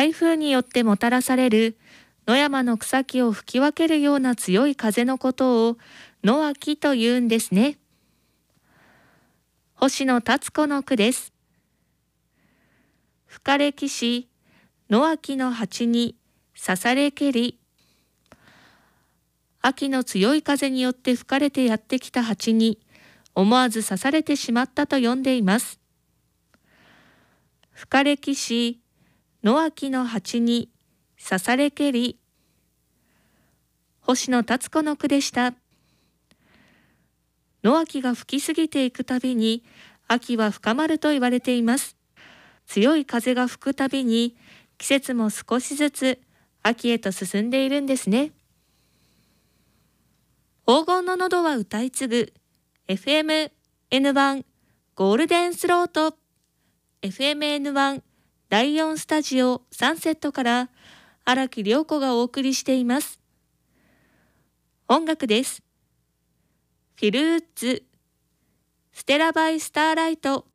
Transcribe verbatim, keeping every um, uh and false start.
台風によってもたらされる野山の草木を吹き分けるような強い風のことを野秋というんですね。星野達子の句です。吹かれきし野秋の鉢に刺されけり。秋の強い風によって吹かれてやってきた鉢に思わず刺されてしまったと読んでいます。吹かれきし野秋の鉢に刺されけり。星野達子の句でした。野秋が吹きすぎていくたびに秋は深まると言われています。強い風が吹くたびに季節も少しずつ秋へと進んでいるんですね。黄金の喉は歌い継ぐ エフエムエヌワン ゴールデンスロート エフエムエヌワン だいよんスタジオサンセットから荒木涼子がお送りしています。音楽です。フィルーッズステラバイスターライト